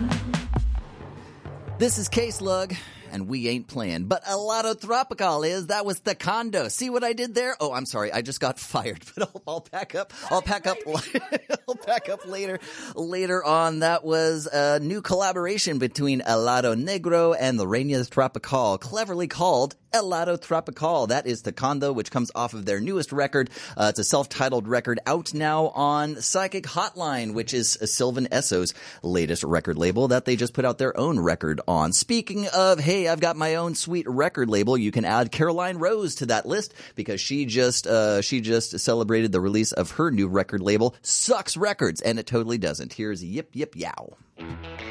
This is K-Slug, and we ain't playing. But Helado Tropical is. That was the condo. See what I did there? Oh, I'm sorry. I just got fired, but I'll pack up. I'll pack up later on. That was a new collaboration between Helado Negro and the Reina Tropical, cleverly called Helado Tropical. That is the condo, which comes off of their newest record. It's a self-titled record out now on Psychic Hotline, which is Sylvan Esso's latest record label that they just put out their own record on. Speaking of, hey, I've got my own sweet record label, you can add Caroline Rose to that list because she just celebrated the release of her new record label, Sucks Records, and it totally doesn't. Here's Yip Yip Yow.